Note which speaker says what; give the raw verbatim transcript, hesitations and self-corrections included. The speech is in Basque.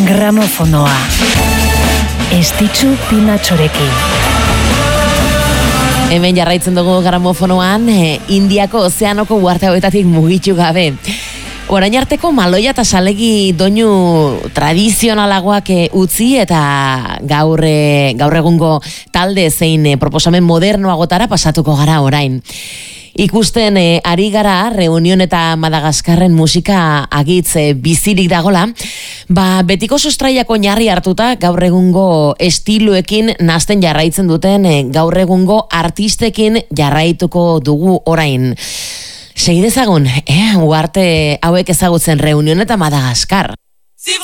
Speaker 1: Gramofonoa. Estitxu Pinatxorekin.
Speaker 2: Hemen jarraitzen dugu gramofonoan, eh, Indiako ozeanoko uharte hauetatik mugitu gabe. Orain arteko maloia eta salegi doinu tradizionalagoak utzi eta gaur, gaur egungo talde zein proposamen modernoagotara pasatuko gara orain. Ikusten eh, ari gara Reunion eta Madagaskarren musika agitz eh, bizirik dagola, ba betiko sustraiako oinarri hartuta gaur egungo estiloekin nasten jarraitzen duten eh, gaur egungo artistekin jarraituko dugu orain. Segi dezagun, eh, uharte hauek ezagutzen Reunion eta Madagaskar.